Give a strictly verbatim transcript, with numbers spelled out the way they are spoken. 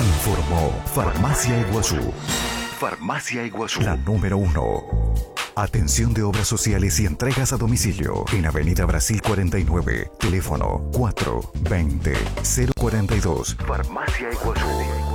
Informó Farmacia Iguazú. Farmacia Iguazú, la número uno. Atención de obras sociales y entregas a domicilio en Avenida Brasil cuarenta y nueve, teléfono cuatro veinte cero cuarenta y dos. Farmacia Iguazú.